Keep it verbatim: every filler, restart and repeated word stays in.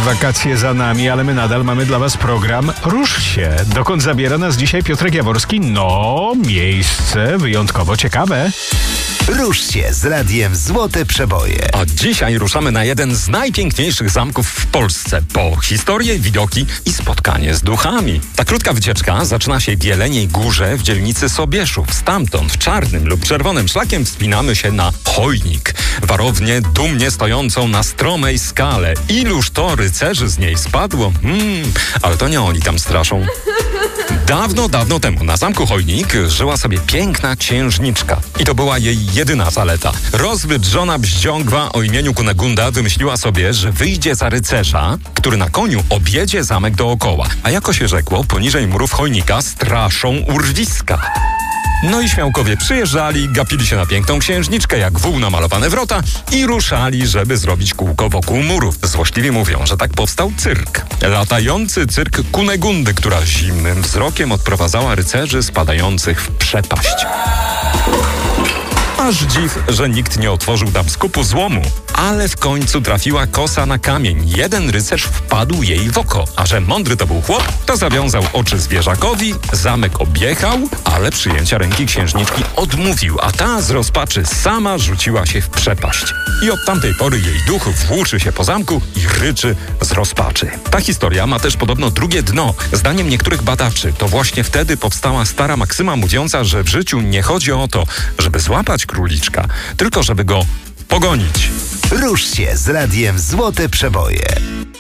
Wakacje za nami, ale my nadal mamy dla was program Rusz się. Dokąd zabiera nas dzisiaj Piotrek Jaworski? No, miejsce wyjątkowo ciekawe. Rusz się z Radiem Złote Przeboje. A dzisiaj ruszamy na jeden z najpiękniejszych zamków w Polsce. Po historię, widoki i spotkanie z duchami. Ta krótka wycieczka zaczyna się w Jeleniej Górze w dzielnicy Sobieszów. Stamtąd czarnym lub czerwonym szlakiem wspinamy się na Chojnik. Warownię dumnie stojącą na stromej skale. Iluż to rycerzy z niej spadło? Hmm, ale to nie oni tam straszą. Dawno, dawno temu na zamku Chojnik żyła sobie piękna księżniczka. I to była jej jedyna zaleta. Rozwydrzona bździągwa o imieniu Kunegunda wymyśliła sobie, że wyjdzie za rycerza, który na koniu objedzie zamek dookoła. A jako się rzekło, poniżej murów Chojnika straszą urwiska. No i śmiałkowie przyjeżdżali, gapili się na piękną księżniczkę jak wół na malowane wrota i ruszali, żeby zrobić kółko wokół murów. Złośliwi mówią, że tak powstał cyrk. Latający cyrk Kunegundy, która zimnym wzrokiem odprowadzała rycerzy spadających w przepaść. Aż dziw, że nikt nie otworzył tam skupu złomu. Ale w końcu trafiła kosa na kamień. Jeden rycerz wpadł jej w oko. A że mądry to był chłop, to zawiązał oczy zwierzakowi, zamek objechał, ale przyjęcia ręki księżniczki odmówił, a ta z rozpaczy sama rzuciła się w przepaść. I od tamtej pory jej duch włóczy się po zamku i ryczy z rozpaczy. Ta historia ma też podobno drugie dno. Zdaniem niektórych badaczy to właśnie wtedy powstała stara maksyma mówiąca, że w życiu nie chodzi o to, żeby złapać króliczka, tylko żeby go pogonić. Rusz się z Radiem Złote Przeboje.